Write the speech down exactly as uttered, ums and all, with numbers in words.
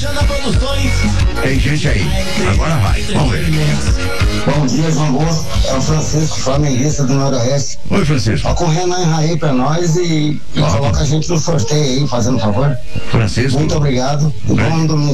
Tem gente aí. Agora vai. Vamos ver. Bom dia, João Bosco. É o Francisco, flamenguista do Noroeste. Oi, Francisco. Ó, correndo aí pra nós e, e coloca a gente no sorteio aí, fazendo favor. Francisco. Muito obrigado. E bom domingo.